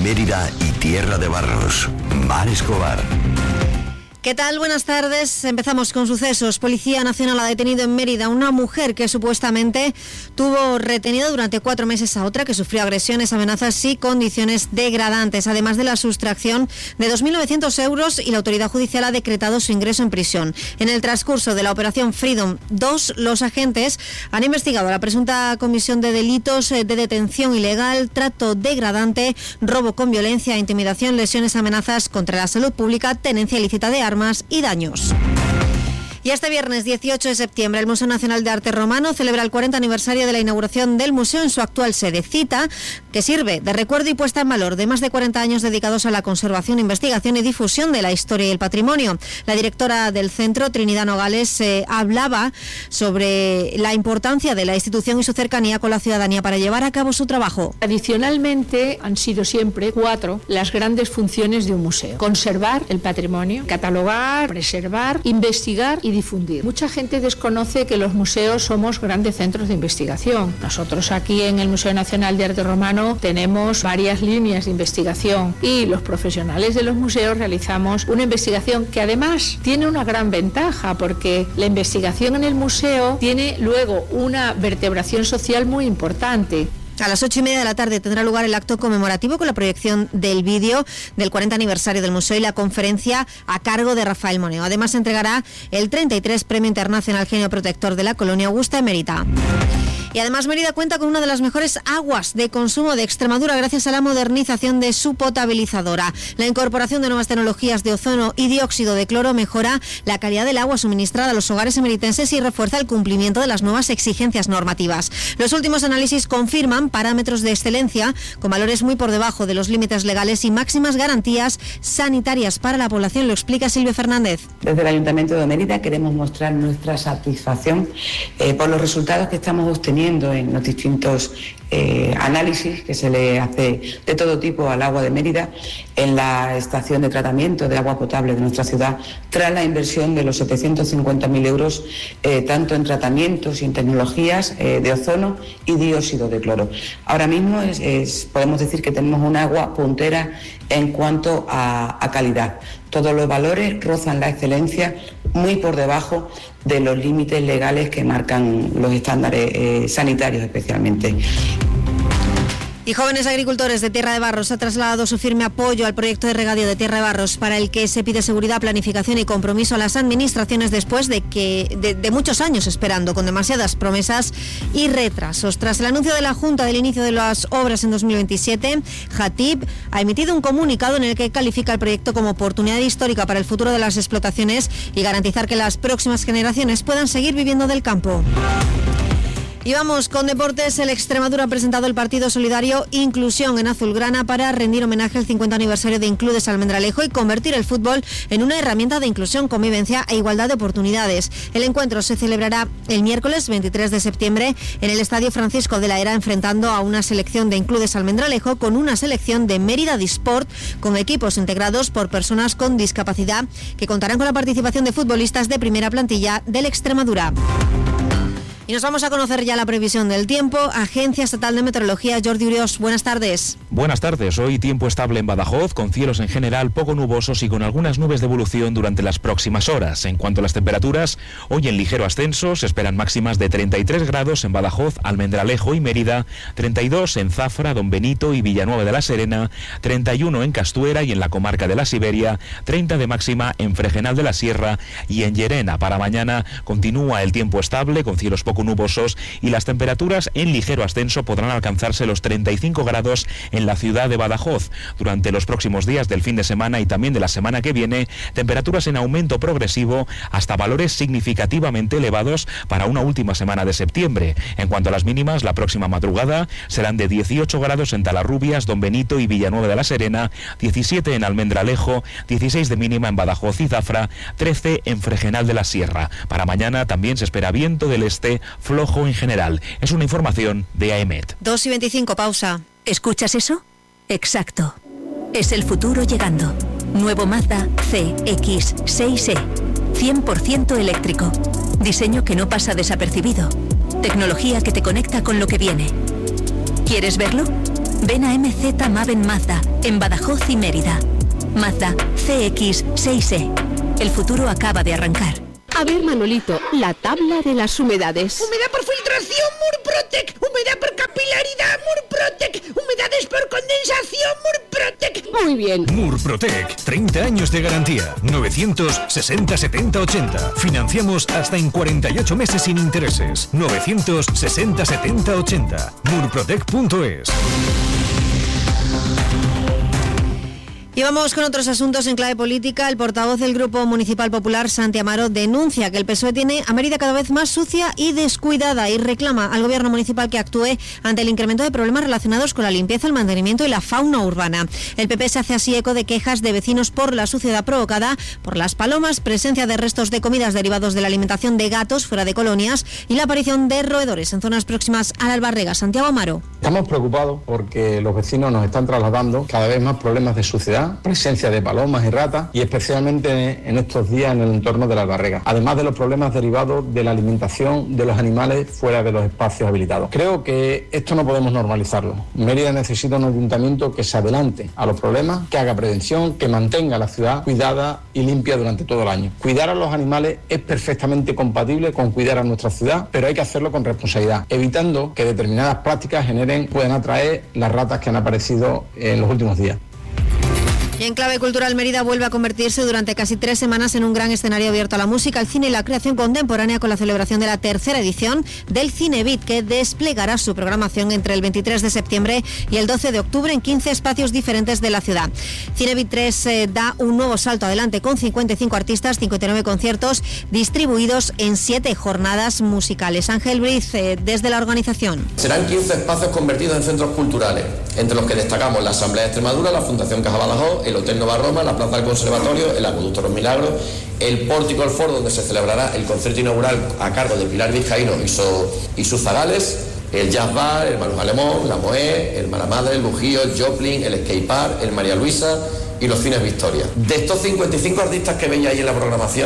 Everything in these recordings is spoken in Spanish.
Mérida y Tierra de Barros. Mar Escobar. ¿Qué tal? Buenas tardes. Empezamos con sucesos. Policía Nacional ha detenido en Mérida a una mujer que supuestamente tuvo retenida durante 4 meses a otra que sufrió agresiones, amenazas y condiciones degradantes, además de la sustracción de 2.900 euros, y la autoridad judicial ha decretado su ingreso en prisión. En el transcurso de la operación Freedom 2, los agentes han investigado la presunta comisión de delitos de detención ilegal, trato degradante, robo con violencia, intimidación, lesiones, amenazas contra la salud pública, tenencia ilícita de armas y daños. Y este viernes 18 de septiembre el Museo Nacional de Arte Romano celebra el 40 aniversario de la inauguración del museo en su actual sede, cita que sirve de recuerdo y puesta en valor de más de 40 años dedicados a la conservación, investigación y difusión de la historia y el patrimonio. La directora del centro, Trinidad Nogales, hablaba sobre la importancia de la institución y su cercanía con la ciudadanía para llevar a cabo su trabajo. Tradicionalmente han sido siempre 4 las grandes funciones de un museo: conservar el patrimonio, catalogar, preservar, investigar y difundir. Mucha gente desconoce que los museos somos grandes centros de investigación. Nosotros aquí en el Museo Nacional de Arte Romano tenemos varias líneas de investigación y los profesionales de los museos realizamos una investigación que además tiene una gran ventaja, porque la investigación en el museo tiene luego una vertebración social muy importante. A las 8:30 de la tarde tendrá lugar el acto conmemorativo con la proyección del vídeo del 40 aniversario del museo y la conferencia a cargo de Rafael Moneo. Además, se entregará el 33 Premio Internacional Genio Protector de la Colonia Augusta en Mérida. Y además Mérida cuenta con una de las mejores aguas de consumo de Extremadura gracias a la modernización de su potabilizadora. La incorporación de nuevas tecnologías de ozono y dióxido de cloro mejora la calidad del agua suministrada a los hogares emeritenses y refuerza el cumplimiento de las nuevas exigencias normativas. Los últimos análisis confirman parámetros de excelencia con valores muy por debajo de los límites legales y máximas garantías sanitarias para la población, lo explica Silvia Fernández. Desde el Ayuntamiento de Mérida queremos mostrar nuestra satisfacción por los resultados que estamos obteniendo en los distintos análisis que se le hace de todo tipo al agua de Mérida en la estación de tratamiento de agua potable de nuestra ciudad, tras la inversión de los 750.000 euros tanto en tratamientos y en tecnologías de ozono y dióxido de cloro. Ahora mismo podemos decir que tenemos un agua puntera en cuanto a calidad. Todos los valores rozan la excelencia, muy por debajo de los límites legales que marcan los estándares sanitarios especialmente. Y Jóvenes Agricultores de Tierra de Barros ha trasladado su firme apoyo al proyecto de regadío de Tierra de Barros, para el que se pide seguridad, planificación y compromiso a las administraciones después de muchos años esperando, con demasiadas promesas y retrasos. Tras el anuncio de la Junta del inicio de las obras en 2027, Jatib ha emitido un comunicado en el que califica el proyecto como oportunidad histórica para el futuro de las explotaciones y garantizar que las próximas generaciones puedan seguir viviendo del campo. Y vamos con deportes. El Extremadura ha presentado el partido solidario Inclusión en Azulgrana para rendir homenaje al 50 aniversario de Includes Almendralejo y convertir el fútbol en una herramienta de inclusión, convivencia e igualdad de oportunidades. El encuentro se celebrará el miércoles 23 de septiembre en el Estadio Francisco de la Era, enfrentando a una selección de Includes Almendralejo con una selección de Mérida Disport, con equipos integrados por personas con discapacidad que contarán con la participación de futbolistas de primera plantilla del Extremadura. Y nos vamos a conocer ya la previsión del tiempo. Agencia Estatal de Meteorología, Jordi Urios, buenas tardes. Buenas tardes. Hoy tiempo estable en Badajoz, con cielos en general poco nubosos y con algunas nubes de evolución durante las próximas horas. En cuanto a las temperaturas, hoy en ligero ascenso, se esperan máximas de 33 grados en Badajoz, Almendralejo y Mérida, 32 en Zafra, Don Benito y Villanueva de la Serena, 31 en Castuera y en la comarca de la Siberia, 30 de máxima en Fregenal de la Sierra y en Llerena. Para mañana continúa el tiempo estable, con cielos poco nubosos, y las temperaturas en ligero ascenso podrán alcanzarse los 35 grados en la ciudad de Badajoz. Durante los próximos días del fin de semana y también de la semana que viene, temperaturas en aumento progresivo hasta valores significativamente elevados para una última semana de septiembre. En cuanto a las mínimas, la próxima madrugada serán de 18 grados en Talarrubias, Don Benito y Villanueva de la Serena, 17 en Almendralejo, 16 de mínima en Badajoz y Zafra, 13 en Fregenal de la Sierra. Para mañana también se espera viento del este flojo en general. Es una información de AEMET. 2:25, pausa. ¿Escuchas eso? Exacto. Es el futuro llegando. Nuevo Mazda CX-6e. 100% eléctrico. Diseño que no pasa desapercibido. Tecnología que te conecta con lo que viene. ¿Quieres verlo? Ven a MZ Maven Mazda, en Badajoz y Mérida. Mazda CX-6E. El futuro acaba de arrancar. A ver, Manolito, la tabla de las humedades. Humedad por filtración, Murprotec. Humedad por capilaridad, Murprotec. Humedades por condensación, Murprotec. Muy bien. Murprotec, 30 años de garantía. 960 70 80. Financiamos hasta en 48 meses sin intereses. 960 70 80. Murprotec.es. Y vamos con otros asuntos en clave política. El portavoz del Grupo Municipal Popular, Santi Amaro, denuncia que el PSOE tiene a Mérida cada vez más sucia y descuidada y reclama al gobierno municipal que actúe ante el incremento de problemas relacionados con la limpieza, el mantenimiento y la fauna urbana. El PP se hace así eco de quejas de vecinos por la suciedad provocada por las palomas, presencia de restos de comidas derivados de la alimentación de gatos fuera de colonias y la aparición de roedores en zonas próximas a la Albarrega. Santiago Amaro. Estamos preocupados porque los vecinos nos están trasladando cada vez más problemas de suciedad, presencia de palomas y ratas y especialmente en estos días en el entorno de la Albarrega, además de los problemas derivados de la alimentación de los animales fuera de los espacios habilitados. Creo que esto no podemos normalizarlo. Mérida necesita un ayuntamiento que se adelante a los problemas, que haga prevención, que mantenga la ciudad cuidada y limpia durante todo el año. Cuidar a los animales es perfectamente compatible con cuidar a nuestra ciudad, pero hay que hacerlo con responsabilidad, evitando que determinadas prácticas puedan atraer las ratas que han aparecido en los últimos días. Y en clave cultural, Mérida vuelve a convertirse durante casi 3 semanas en un gran escenario abierto a la música, el cine y la creación contemporánea con la celebración de la 3ª edición del Cinebit, que desplegará su programación entre el 23 de septiembre y el 12 de octubre en 15 espacios diferentes de la ciudad. Cinebit 3 da un nuevo salto adelante con 55 artistas, 59 conciertos distribuidos en 7 jornadas musicales. Ángel Briz, desde la organización. Serán 15 espacios convertidos en centros culturales, entre los que destacamos la Asamblea de Extremadura, la Fundación Caja Badajoz, el Hotel Nova Roma, la Plaza del Conservatorio, el Acueducto Los Milagros, el Pórtico El Foro, donde se celebrará el concierto inaugural a cargo de Pilar Vizcaíno y sus zagales, el Jazz Bar, el Manus Alemón, la Moé, el Maramadre, el Bujío, el Joplin, el Skate Park, el María Luisa y los Cines Victoria. De estos 55 artistas que veis ahí en la programación,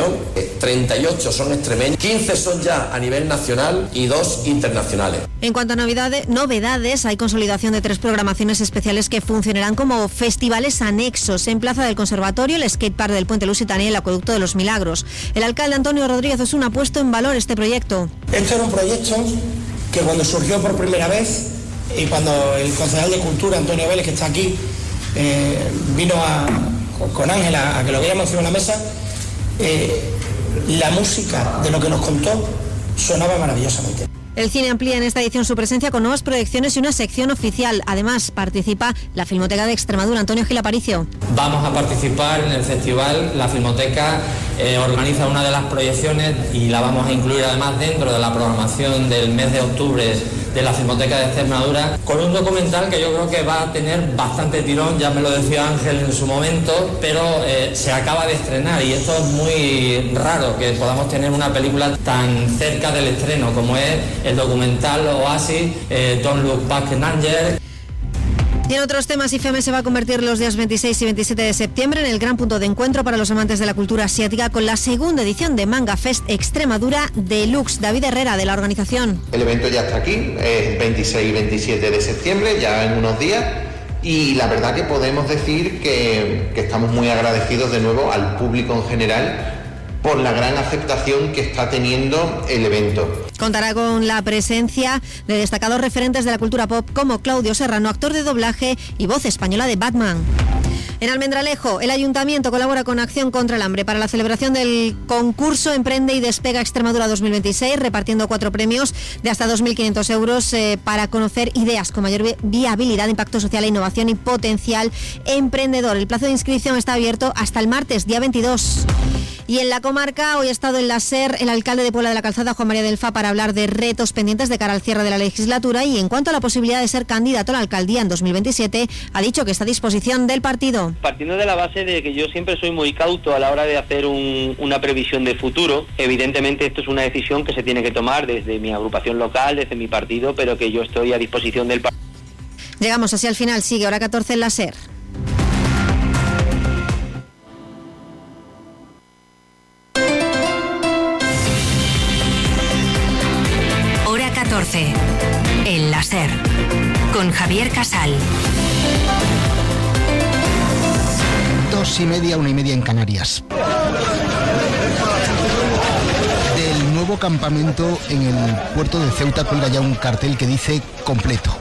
38 son extremeños, 15 son ya a nivel nacional y 2 internacionales. En cuanto a novedades, hay consolidación de 3 programaciones especiales que funcionarán como festivales anexos en Plaza del Conservatorio, el Skate Park del Puente Lusitania y el Acueducto de los Milagros. El alcalde Antonio Rodríguez Osuna ha puesto en valor este proyecto. Este era un proyecto que cuando surgió por primera vez y cuando el concejal de Cultura, Antonio Vélez, que está aquí, vino con Ángela a que lo veíamos encima de la mesa, la música de lo que nos contó sonaba maravillosamente. El cine amplía en esta edición su presencia con nuevas proyecciones y una sección oficial. Además, participa la Filmoteca de Extremadura. Antonio Gil Aparicio. Vamos a participar en el festival. La Filmoteca organiza una de las proyecciones y la vamos a incluir además dentro de la programación del mes de octubre de la Filmoteca de Extremadura, con un documental que yo creo que va a tener bastante tirón, ya me lo decía Ángel en su momento, pero se acaba de estrenar y esto es muy raro que podamos tener una película tan cerca del estreno como es el documental Oasis, Don't Look Back in Anger. Y en otros temas, IFEMA se va a convertir los días 26 y 27 de septiembre en el gran punto de encuentro para los amantes de la cultura asiática con la segunda edición de Manga Fest Extremadura Deluxe. David Herrera, de la organización. El evento ya está aquí, es 26 y 27 de septiembre, ya en unos días, y la verdad que podemos decir que estamos muy agradecidos de nuevo al público en general por la gran aceptación que está teniendo el evento. Contará con la presencia de destacados referentes de la cultura pop como Claudio Serrano, actor de doblaje y voz española de Batman. En Almendralejo, el Ayuntamiento colabora con Acción contra el Hambre para la celebración del concurso Emprende y Despega Extremadura 2026, repartiendo 4 premios de hasta 2.500 euros para conocer ideas con mayor viabilidad, impacto social e innovación y potencial emprendedor. El plazo de inscripción está abierto hasta el martes, día 22. Y en la comarca, hoy ha estado en la SER el alcalde de Puebla de la Calzada, Juan María del Fa, para hablar de retos pendientes de cara al cierre de la legislatura y en cuanto a la posibilidad de ser candidato a la alcaldía en 2027, ha dicho que está a disposición del partido. Partiendo de la base de que yo siempre soy muy cauto a la hora de hacer una previsión de futuro, evidentemente esto es una decisión que se tiene que tomar desde mi agrupación local, desde mi partido, pero que yo estoy a disposición del partido. Llegamos así al final, sigue hora 14 en la SER. En la SER, con Javier Casal. 2:30, 1:30 en Canarias. Del nuevo campamento en el puerto de Ceuta cuelga ya un cartel que dice completo.